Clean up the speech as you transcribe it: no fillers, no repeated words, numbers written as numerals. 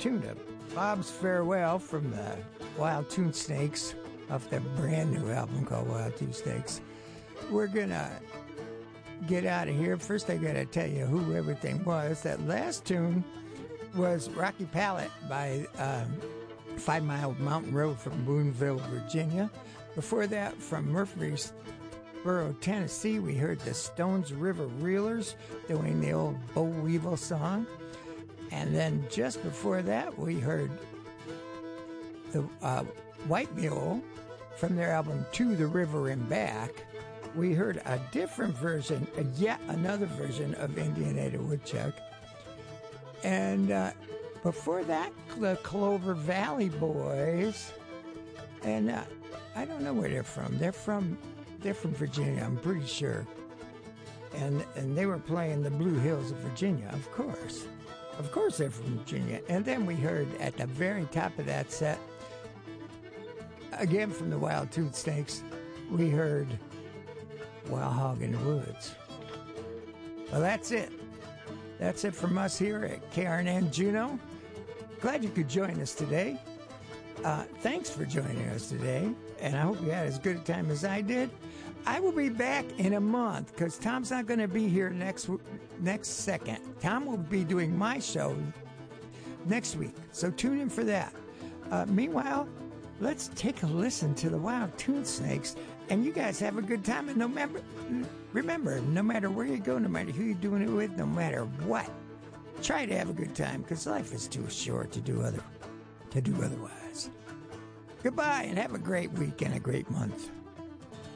tune of Bob's Farewell from the Wild Tune Snakes off their brand new album called Wild Tune Snakes. We're going to get out of here. First, I got to tell you who everything was. That last tune was Rocky Palette by 5 Mile Mountain Road from Boonville, Virginia. Before that, from Murfreesboro, Tennessee, we heard the Stones River Reelers doing the old Bo Weevil song. And then just before that, we heard the White Mule from their album To the River and Back. We heard a different version, yet another version of Indianator Woodchuck. And before that, the Clover Valley Boys. And I don't know where they're from. They're from Virginia, I'm pretty sure. And they were playing the Blue Hills of Virginia, of course. Of course they're from Virginia. And then we heard at the very top of that set, again from the Wild Tune Snakes, we heard Wild Hog in the Woods. Well, that's it. That's it from us here at KRNN Juneau. Glad you could join us today. Thanks for joining us today, and I hope you had as good a time as I did. I will be back in a month because Tom's not going to be here next second. Tom will be doing my show next week, so tune in for that. Meanwhile, let's take a listen to the Wild Tune Snakes, and you guys have a good time. And remember, no matter where you go, no matter who you're doing it with, no matter what, try to have a good time because life is too short to do otherwise. Goodbye, and have a great week and a great month.